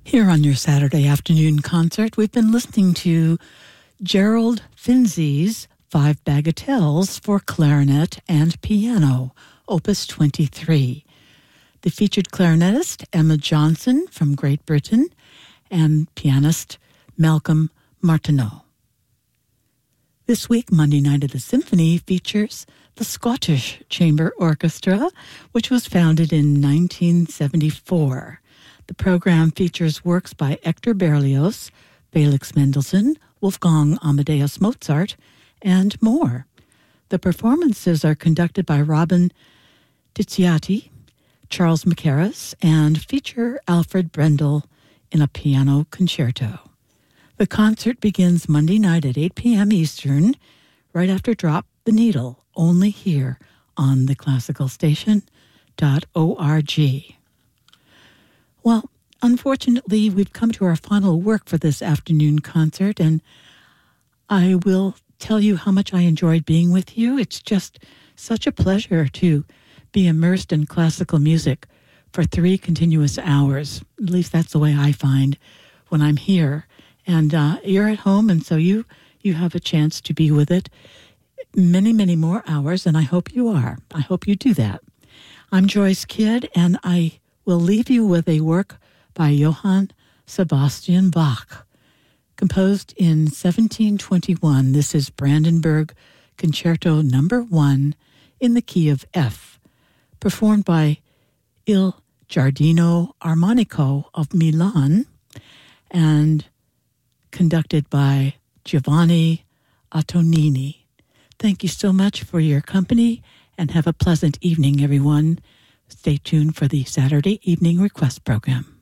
Here on your Saturday afternoon concert, we've been listening to Gerald Finzi's 5 Bagatelles for clarinet and piano, Opus 23. The featured clarinetist, Emma Johnson from Great Britain, and pianist Malcolm Martineau. This week, Monday Night at the Symphony features the Scottish Chamber Orchestra, which was founded in 1974. The program features works by Hector Berlioz, Felix Mendelssohn, Wolfgang Amadeus Mozart, and more. The performances are conducted by Robin Tiziati, Charles Mackerras, and feature Alfred Brendel in a piano concerto. The concert begins Monday night at 8 p.m. Eastern, right after Drop the Needle, only here on theclassicalstation.org. Well, unfortunately, we've come to our final work for this afternoon concert, and I will tell you how much I enjoyed being with you. It's just such a pleasure to be immersed in classical music for 3 continuous hours. At least that's the way I find when I'm here. And you're at home, and so you have a chance to be with it many, many more hours, and I hope you are. I hope you do that. I'm Joyce Kidd, and I will leave you with a work by Johann Sebastian Bach, composed in 1721. This is Brandenburg Concerto No. 1 in the key of F, performed by Il Giardino Armonico of Milan and conducted by Giovanni Antonini. Thank you so much for your company, and have a pleasant evening, everyone. Stay tuned for the Saturday Evening Request program.